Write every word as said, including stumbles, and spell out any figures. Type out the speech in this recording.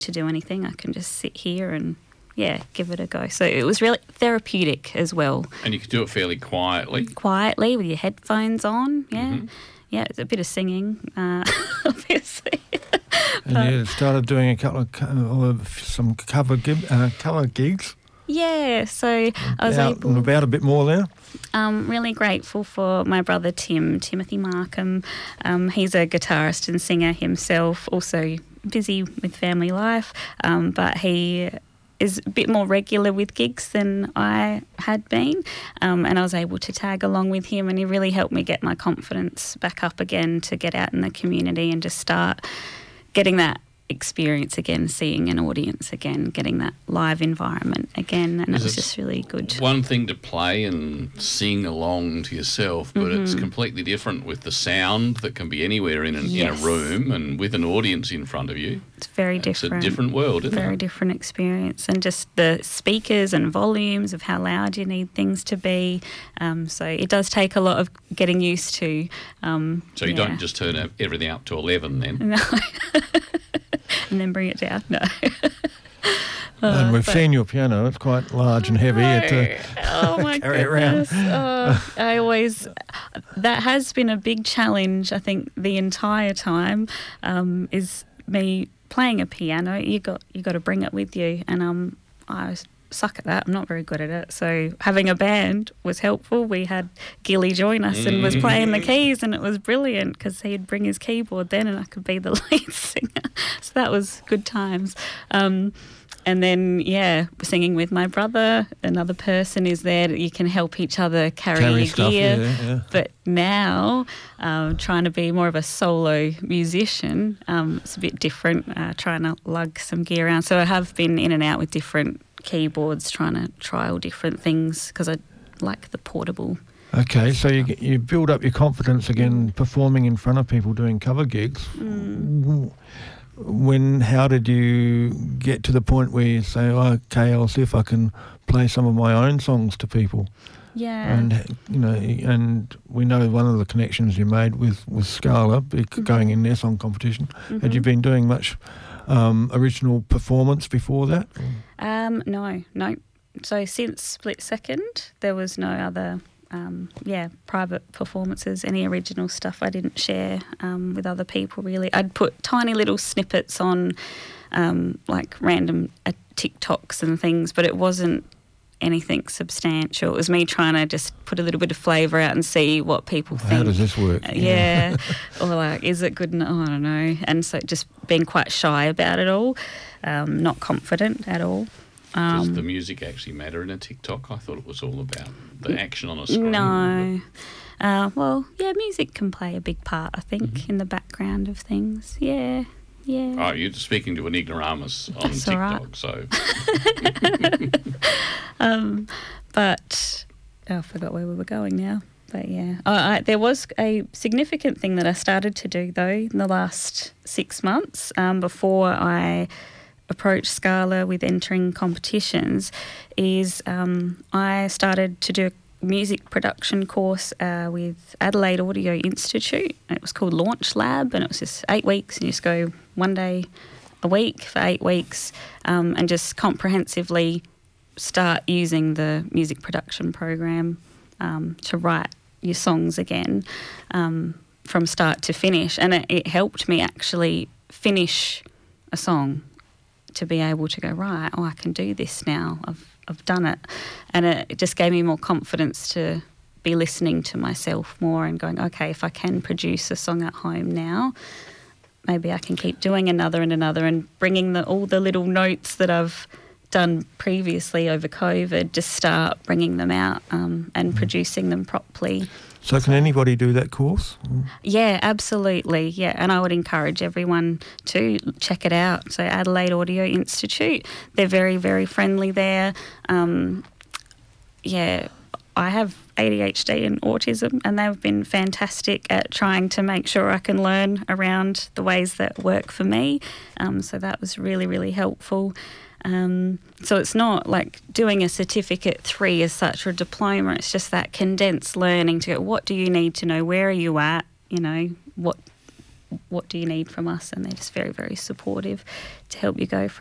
to do anything. I can just sit here and, yeah, give it a go. So it was really therapeutic as well. And you could do it fairly quietly. Quietly with your headphones on, yeah. Mm-hmm. Yeah, it's a bit of singing, uh, obviously. And you started doing a couple of, co- of some cover gig, uh, cover gigs. Yeah, so I was out able... and about a bit more there. Um, really grateful for my brother Tim, Timothy Markham. Um, he's a guitarist and singer himself, also busy with family life, um, but he is a bit more regular with gigs than I had been, um, and I was able to tag along with him, and he really helped me get my confidence back up again to get out in the community and just start getting that experience again, seeing an audience again, getting that live environment again, and it was just really good. One thing to play and sing along to yourself, but mm-hmm. it's completely different with the sound that can be anywhere in, an, yes. in a room and with an audience in front of you. It's very different. It's a different world, isn't very it? Very different experience, and just the speakers and volumes of how loud you need things to be. Um, so it does take a lot of getting used to. Um, so you yeah. don't just turn everything up to eleven then? No. And then bring it down. No. And we've but, seen your piano. It's quite large and heavy. No. To oh my carry it around. goodness! Oh, I always that has been a big challenge. I think the entire time um, is me playing a piano. You got you got to bring it with you, and um, I suck at that. I'm not very good at it. So having a band was helpful. We had Gilly join us and was playing the keys, and it was brilliant because he'd bring his keyboard then, and I could be the lead singer. So that was good times. Um, and then, yeah, singing with my brother. Another person is there that you can help each other carry, Carry your stuff, gear. yeah, yeah. But now, um, trying to be more of a solo musician, um, it's a bit different, uh, trying to lug some gear around. So I have been in and out with different keyboards, trying to trial different things because I like the portable. Okay, so you you build up your confidence again performing in front of people doing cover gigs. Mm. When, how did you get to the point where you say, oh, okay, I'll see if I can play some of my own songs to people? Yeah. And, you know, and we know one of the connections you made with, with Scala, mm-hmm. going in their song competition. Mm-hmm. Had you been doing much um, original performance before that? Um, no, no. So since Split Second, there was no other, um, yeah, private performances, any original stuff I didn't share um, with other people really. I'd put tiny little snippets on um, like random uh, TikToks and things, but it wasn't anything substantial. It was me trying to just put a little bit of flavour out and see what people well, think. How does this work? Uh, yeah. Or like, is it good enough? Oh, I don't know. And so just being quite shy about it all, um, not confident at all. Um, Does the music actually matter in a TikTok? I thought it was all about the action on a screen. No. Uh, well, yeah, music can play a big part, I think, mm-hmm. in the background of things. Yeah, yeah. Oh, you're speaking to an ignoramus on That's TikTok, right. so... um, but oh, I forgot where we were going now. But yeah, oh, I, there was a significant thing that I started to do, though, in the last six months um, before I... approach Scala with entering competitions is um, I started to do a music production course uh, with Adelaide Audio Institute. It was called Launch Lab, and it was just eight weeks and you just go one day a week for eight weeks um, and just comprehensively start using the music production program um, to write your songs again um, from start to finish. And it, it helped me actually finish a song, to be able to go, right, oh, I can do this now. I've I've done it. And it, it just gave me more confidence to be listening to myself more and going, okay, if I can produce a song at home now, maybe I can keep doing another and another and bringing the, all the little notes that I've done previously over COVID, just start bringing them out um, and mm. producing them properly. So can anybody do that course? Yeah, absolutely. Yeah, and I would encourage everyone to check it out. So Adelaide Audio Institute, they're very, very friendly there. Um, yeah, I have A D H D and autism, and they've been fantastic at trying to make sure I can learn around the ways that work for me. Um, so that was really, really helpful. Um, so it's not like doing a certificate three as such or a diploma. It's just that condensed learning to go, what do you need to know? Where are you at? You know, what what do you need from us? And they're just very, very supportive to help you go